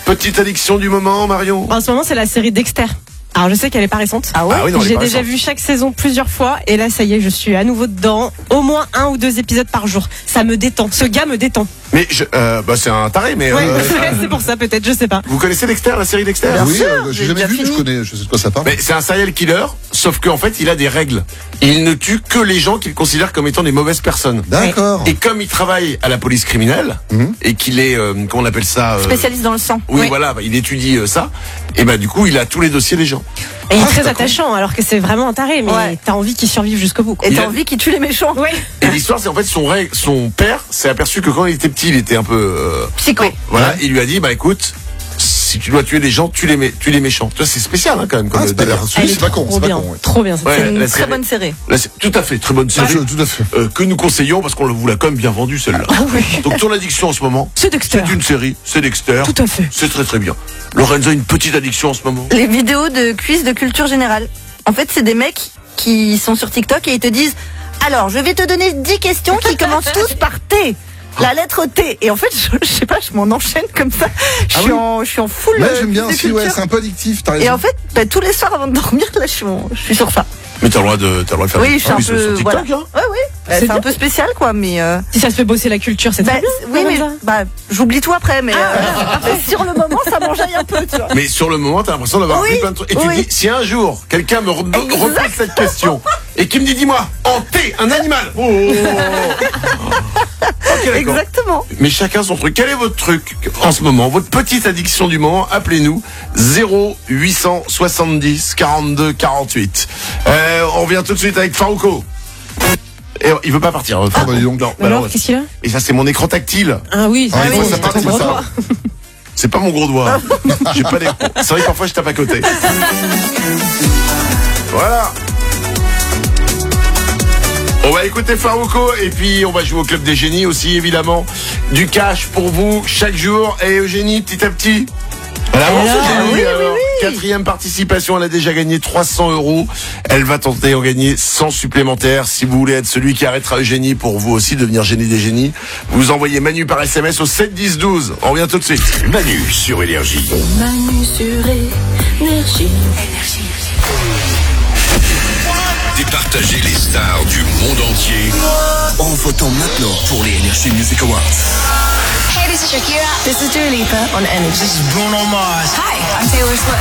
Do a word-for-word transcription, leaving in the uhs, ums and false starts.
petite addiction du moment, Marion? En ce moment, c'est la série Dexter. Alors je sais qu'elle est pas récente. Ah ouais, ah oui, non, j'ai déjà récente. vu chaque saison plusieurs fois et là ça y est, je suis à nouveau dedans. Au moins un ou deux épisodes par jour. Ça me détend. Ce gars me détend. Mais je, euh, bah c'est un taré, mais. Ouais, Euh, c'est pour ça peut-être, je sais pas. vous connaissez Dexter, la série Dexter? Oui, sûr, euh, j'ai j'ai jamais déjà vu, mais je fini. connais, je sais de quoi ça parle. Mais c'est un serial killer, sauf qu'en fait il a des règles. Il ne tue que les gens qu'il considère comme étant des mauvaises personnes. D'accord. Et comme il travaille à la police criminelle Mhm. et qu'il est, euh, comment on appelle ça euh, Spécialiste dans le sang. Oui, Ouais. voilà, il étudie euh, ça. Et bah du coup, il a tous les dossiers des gens. Et il est Ah, très d'accord. attachant alors que c'est vraiment un taré, mais Ouais. t'as envie qu'il survive jusqu'au bout. quoi. Et Il t'as a- envie qu'il tue les méchants. Ouais. Et l'histoire, c'est en fait son règle, son père s'est aperçu que quand il était petit, il était un peu euh, Psycho. voilà, il lui a dit bah écoute, si tu dois tuer des gens, tue les mé- tue les méchants. Tu vois, c'est spécial hein, quand même comme Ah, euh, c'est pas délire. l'air. Elle est C'est pas con, trop c'est pas bien, con. ouais. trop bien cette Ouais, série. C'est une la très série. bonne série. Là, c'est tout à fait très bonne série. Ah, tout à fait. Euh, que nous conseillons parce qu'on vous l'a quand même bien vendu celle-là. Donc ton addiction en ce moment, C'est Dexter. c'est une série, c'est Dexter. Tout à fait. C'est très très bien. Lorenzo a une petite addiction en ce moment. Les vidéos de quiz de culture générale. En fait, c'est des mecs qui sont sur TikTok et ils te disent alors, je vais te donner dix questions qui commencent tous par T. La lettre T. Et en fait, je, je sais pas, je m'en enchaîne comme ça. Je Ah suis oui en, je suis en full. Ouais, euh, j'aime bien quiz de aussi, ouais, culture. c'est un peu addictif, t'as raison. Et en fait, bah, tous les soirs avant de dormir, là, je suis, en- je suis sur ça. Mais t'as le droit de, t'as le droit de faire. Oui, des- je suis Ah un sur- peu. sur TikTok, Voilà. hein. Ouais, oui. Bah, C'est c'est bien. un peu spécial, quoi, mais. Euh, Si ça se fait bosser la culture, c'est bah, très bien. oui, mais Lorenzo. bah, j'oublie tout après, mais, euh, mais sur le moment, ça m'enjaille un peu, tu vois. Mais sur le moment, t'as l'impression d'avoir Oui, appris plein de trucs. Et tu oui. dis, si un jour, quelqu'un me re- Exact. repose cette question et qui me dit, dis-moi, en T, un animal. Oh, oh, oh. Ok, d'accord. Exactement. Mais chacun son truc. Quel est votre truc en ce moment? Votre petite addiction du moment? Appelez-nous zéro huit cent soixante-dix quarante-deux quarante-huit. Euh, on revient tout de suite avec Farouko. Et il veut pas partir. euh, Ah, bah, dis donc. Non, bah Alors, alors, qu'est-ce qu'il a? et ça, c'est mon écran tactile. Ah oui, Ah, ah il oui, faut ça c'est parte, ton c'est gros ça. doigt. C'est pas mon gros doigt. J'ai pas les... C'est vrai que parfois je tape à côté. Voilà. On va écouter Farouko et puis on va jouer au Club des Génies aussi évidemment. Du cash pour vous chaque jour. Et Eugénie, petit à petit. Elle avance, Alors, Eugénie, oui, oui, alors. oui. Quatrième participation, elle a déjà gagné trois cents euros. Elle va tenter d'en gagner cent supplémentaires. Si vous voulez être celui qui arrêtera Eugénie pour vous aussi devenir génie des génies, vous envoyez Manu par S M S au sept dix douze. On revient tout de suite. Manu sur Énergie. Manu sur Énergie. Départagez les stars du monde entier en votant maintenant pour les Energy Music Awards. Hey, this is Shakira. This is Dua Lipa on Energy. This is Bruno Mars. Hi, I'm Taylor Swift.